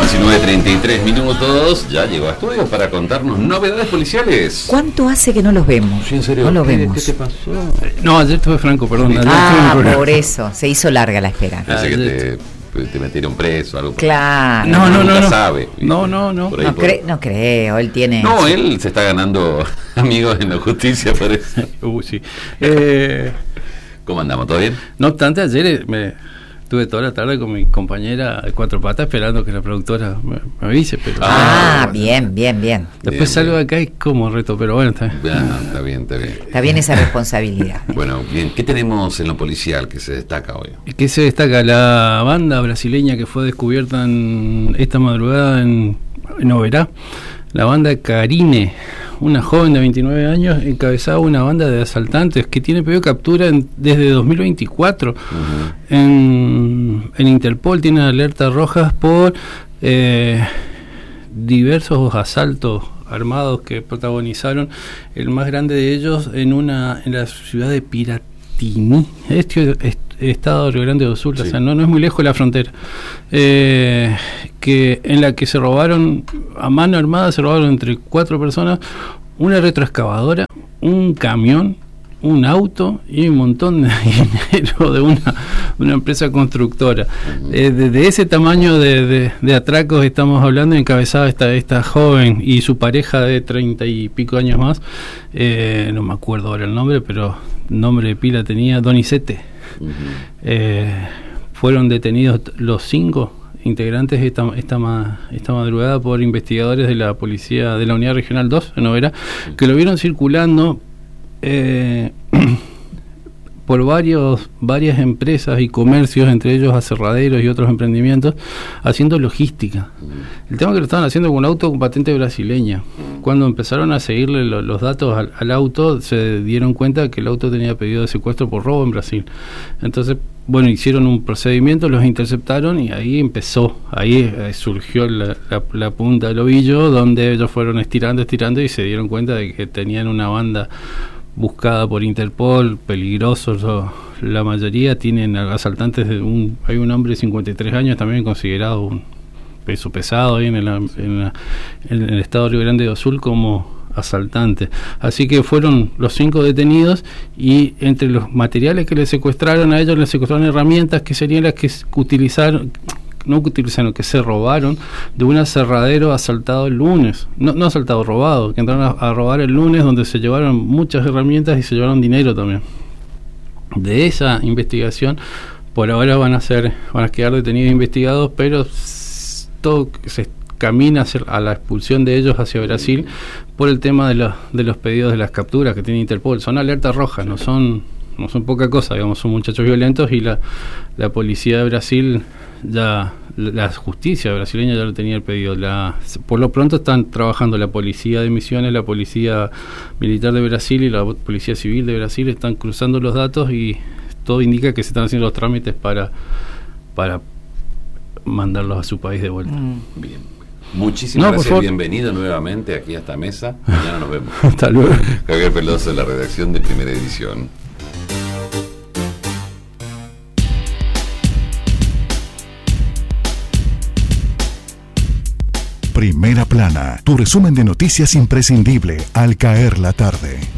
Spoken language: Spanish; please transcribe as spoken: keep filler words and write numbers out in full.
diecinueve treinta y tres minutos, ya llegó a estudios para contarnos novedades policiales. ¿Cuánto hace que no los vemos? Sí, en serio. No los ¿Qué, vemos. ¿Qué te pasó? No, ayer estuve franco, perdón. Ayer Ah, estuve en por eso, se hizo larga la espera. Pensé que te, te metieron preso, algo. Claro. No, no, Nunca no. sabe. No, no, no. Por ahí, No, por- cre- no creo, él tiene... No, él se está ganando amigos en la justicia, parece. Uh, sí. Eh, ¿Cómo andamos? ¿Todo bien? no obstante, ayer eh, me estuve toda la tarde con mi compañera de Cuatro Patas esperando que la productora me, me avise, pero Ah, Ah, bien, bien, bien. después bien, salgo de bien. acá y como reto, pero bueno, está bien. Ah, está bien, está bien. Está bien esa responsabilidad. Bueno, bien. ¿Qué tenemos en lo policial que se destaca hoy? ¿Qué se destaca? La banda brasileña que fue descubierta en esta madrugada en, en Oberá, la banda Carine, una joven de veintinueve años, encabezaba una banda de asaltantes que tiene pedido de captura en- desde dos mil veinticuatro. Uh-huh. En, en Interpol tiene alertas rojas por eh, diversos asaltos armados que protagonizaron, el más grande de ellos en una en la ciudad de Piratini, este, este estado de Río Grande do Sul, Sí. o sea, no, no es muy lejos de la frontera, eh, que en la que se robaron a mano armada, se robaron entre cuatro personas una retroexcavadora, un camión, un auto y un montón de dinero de una, de una empresa constructora. Eh, de, de ese tamaño de, de, de atracos estamos hablando, encabezada esta, esta joven y su pareja de treinta y pico años más, eh, no me acuerdo ahora el nombre, pero nombre de pila tenía, Donizete. Uh-huh. Eh, fueron detenidos t- los cinco integrantes esta, esta, ma- esta madrugada por investigadores de la policía de la Unidad Regional dos en Oberá, que lo vieron circulando eh, por varios varias empresas y comercios, entre ellos aserraderos y otros emprendimientos, haciendo logística. El tema es que lo estaban haciendo con un auto con patente brasileña. Cuando empezaron a seguirle lo- los datos al, al auto, se dieron cuenta que el auto tenía pedido de secuestro por robo en Brasil. Entonces, bueno, hicieron un procedimiento, los interceptaron y ahí empezó, ahí eh, surgió la, la, la punta del ovillo, donde ellos fueron estirando, estirando y se dieron cuenta de que tenían una banda buscada por Interpol, peligrosos, o la mayoría tienen asaltantes de un, hay un hombre de cincuenta y tres años también considerado un peso pesado ahí en el, en la, en el estado de Río Grande do Sul como asaltante. Así que fueron los cinco detenidos y entre los materiales que les secuestraron a ellos, les secuestraron herramientas que serían las que s- utilizaron, no que utilizaron, que se robaron de un aserradero asaltado el lunes, no, no asaltado, robado, que entraron a, a robar el lunes, donde se llevaron muchas herramientas y se llevaron dinero también. De esa investigación, por ahora van a ser, van a quedar detenidos e investigados, pero s- todo se camina hacia- a la expulsión de ellos hacia Brasil por el tema de los de los pedidos de las capturas que tiene Interpol. Son alertas rojas, no son no son poca cosa, digamos, son muchachos violentos y la, la policía de Brasil ya, la justicia brasileña ya lo tenía el pedido. La, por lo pronto están trabajando la policía de Misiones, la policía militar de Brasil y la policía civil de Brasil, están cruzando los datos y todo indica que se están haciendo los trámites para para mandarlos a su país de vuelta. Mm. Bien. Muchísimas No, por gracias. favor. Bienvenido nuevamente aquí a esta mesa. Mañana nos vemos. Hasta luego. Javier Peloso de la redacción de Primera Edición. Primera Plana, tu resumen de noticias imprescindible al caer la tarde.